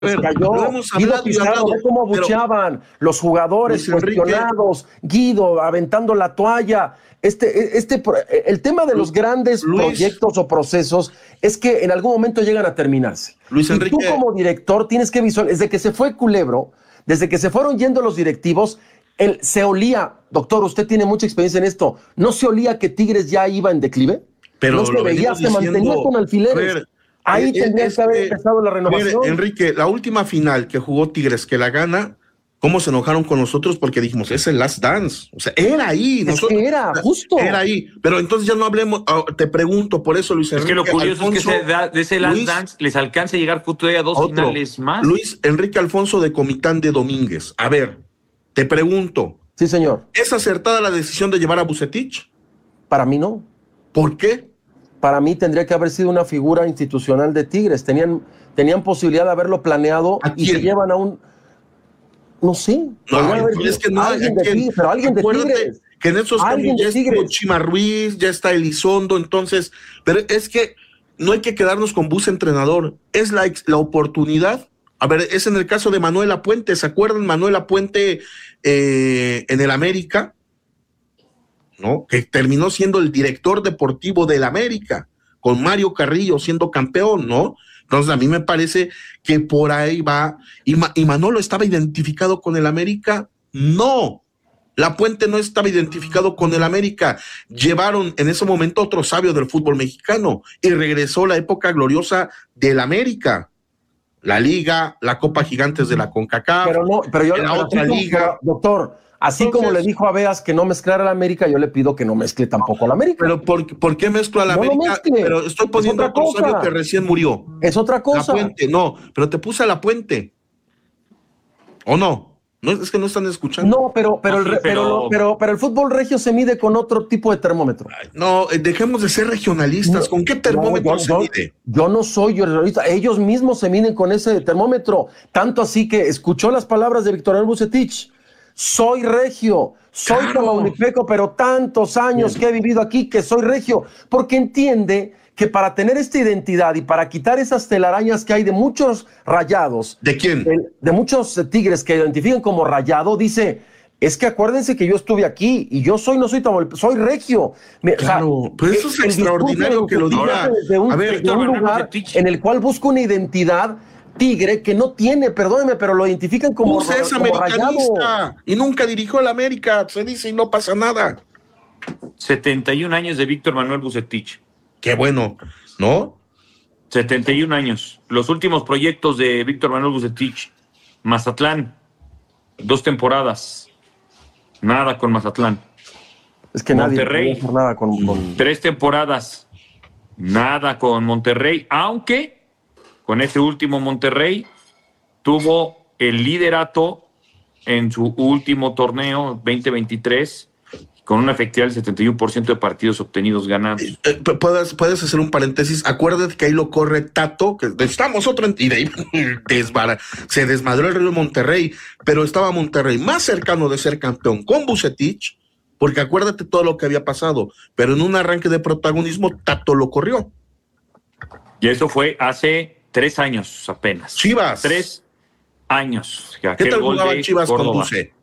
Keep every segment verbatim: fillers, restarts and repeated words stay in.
pues ver, cayó. lo hemos Guido hablado y Pizarro, hablado, ve cómo pero- abucheaban los jugadores Luis Enrique- cuestionados, Guido aventando la toalla. Este, este, pro- el tema de los grandes Luis- proyectos o procesos es que en algún momento llegan a terminarse. Luis y Enrique- tú como director tienes que visualizar, desde que se fue Culebro, desde que se fueron yendo los directivos, él se olía, doctor, usted tiene mucha experiencia en esto, ¿no se olía que Tigres ya iba en declive? Pero no se lo veía, venimos se mantenía diciendo. con alfileres. A ver, Ahí eh, tendría es que haber que- empezado la a ver, renovación. Enrique, la última final que jugó Tigres, que la gana, ¿cómo se enojaron con nosotros? Porque dijimos, es el last dance. O sea, era ahí. Es nosotros- que era, justo. Era ahí. Pero entonces ya no hablemos. oh, te pregunto, por eso, Luis Es Enrique. que lo curioso Alfonso, es que se da- de ese Last Luis- Dance les alcanza a llegar todavía a dos otro, finales más. Luis Enrique Alfonso de Comitán de Domínguez. A ver, te pregunto, Sí, señor. ¿es acertada la decisión de llevar a Vucetich? Para mí no. ¿Por qué? Para mí tendría que haber sido una figura institucional de Tigres. Tenían, tenían posibilidad de haberlo planeado ¿A y quién? se llevan a un... No sé. No, podría haber es sido que no hay alguien a de quién. Tigres, pero alguien de Acuérdate Tigres. que en esos Alguien cambios de ya estuvo Tigres. Chima Ruiz, ya está Elizondo, entonces, pero es que no hay que quedarnos con bus entrenador, es la, ex- la oportunidad. A ver, es en el caso de Manuel Apuente, ¿se acuerdan Manuel Apuente eh, en el América? ¿No? Que terminó siendo el director deportivo del América, con Mario Carrillo siendo campeón, ¿no? Entonces a mí me parece que por ahí va. ¿Y, Ma- y Manolo estaba identificado con el América? No. La Puente no estaba identificado con el América. Llevaron en ese momento otro sabio del fútbol mexicano y regresó la época gloriosa del América. La Liga, la Copa Gigantes de la CONCACAF, Pero no, pero yo... la pero otra así como- liga. Doctor, así Entonces- como le dijo a Beas que no mezclara la América, yo le pido que no mezcle tampoco a la América. Pero ¿por, ¿por qué mezclo a la No lo América? mezcle. Pero estoy Es poniendo a otra otro sabio cosa. que recién murió. Es otra La cosa. Puente, no, pero te puse a La Puente. ¿O no? No, es que no están escuchando. No, pero, pero, No, el, sí, re- pero- pero, pero, pero el fútbol regio se mide con otro tipo de termómetro. No, eh, dejemos de ser regionalistas. ¿Con qué termómetro No, yo, se yo- mide? yo no soy regionalista. Ellos mismos se miden con ese termómetro. Tanto así que escuchó las palabras de Víctor Manuel Vucetich. Soy regio, soy Claro. tamaulipeco, pero tantos años que he vivido aquí que soy regio. Porque entiende que para tener esta identidad y para quitar esas telarañas que hay de muchos rayados, ¿De quién? el- de muchos eh, tigres que identifican como rayado, dice, es que acuérdense que yo estuve aquí y yo soy, no soy tamaulipeco, soy regio. Me- o sea, Claro, pero eso es el discurso extraordinario de que lo Vucetich diga. viene desde un, A ver, desde Víctor un Manuel lugar Vucetich. en el cual busca una identidad tigre que no tiene, perdóneme, pero lo identifican como, Puse es como rayado. americanista y nunca dirigió a la América. Se dice y no pasa nada. setenta y un años de Víctor Manuel Vucetich. Qué bueno, ¿no? setenta y un años. Los últimos proyectos de Víctor Manuel Vucetich. Mazatlán. Dos temporadas. Nada con Mazatlán. Es que nadie Monterrey. puede hacer nada con, con- Tres temporadas. Nada con Monterrey. Aunque con este último Monterrey tuvo el liderato en su último torneo veinte veintitrés con una efectividad del setenta y uno por ciento de partidos obtenidos ganados. Eh, pu- puedes, puedes hacer un paréntesis. Acuérdate que ahí lo corre Tato, que estamos otro en- y de ahí desbara- se desmadró el Río de Monterrey, pero estaba Monterrey más cercano de ser campeón con Vucetich, porque acuérdate todo lo que había pasado, pero en un arranque de protagonismo Tato lo corrió. Y eso fue hace tres años apenas. Chivas. Tres años. ¿Qué Aquel tal gol jugaba de Chivas con Córdoba. Buce?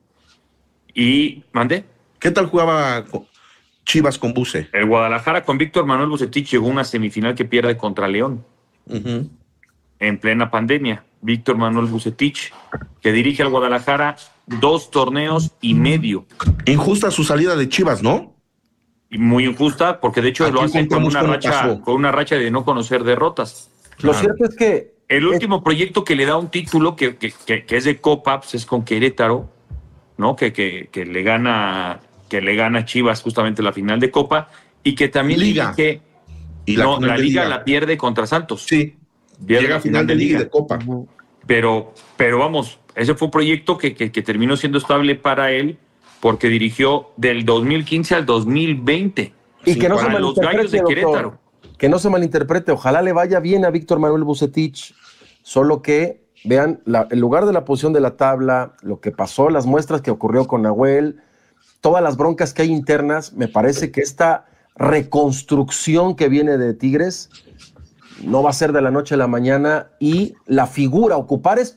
Y mandé. ¿Qué tal jugaba co- Chivas con Buce? El Guadalajara con Víctor Manuel Vucetich llegó a una semifinal que pierde contra León Ujú. en plena pandemia. Víctor Manuel Vucetich, que dirige al Guadalajara dos torneos y medio. Injusta su salida de Chivas, ¿no? Y muy injusta, porque de hecho Aquí lo hacen con contamos una cómo racha, pasó. con una racha de no conocer derrotas. Lo Claro. cierto es que El último proyecto que le da un título que, que, que- que es de Copa, pues es con Querétaro, ¿no? Que, que, que le gana, que le gana a Chivas justamente la final de Copa, y que también Liga. dirige. Y la no, final la de liga, Liga. la pierde contra Santos. Sí. Pierde Llega la a final de Liga y de Copa. Pero, pero vamos, ese fue un proyecto que, que, que terminó siendo estable para él, porque dirigió del dos mil quince al dos mil veinte. y que no se Para los Gallos de malinterprete, Querétaro. doctor, que no se malinterprete, ojalá le vaya bien a Víctor Manuel Vucetich, solo que vean la- el lugar de la posición de la tabla, lo que pasó, las muestras que ocurrió con Nahuel, todas las broncas que hay internas, me parece que esta reconstrucción que viene de Tigres no va a ser de la noche a la mañana y la figura, ocupar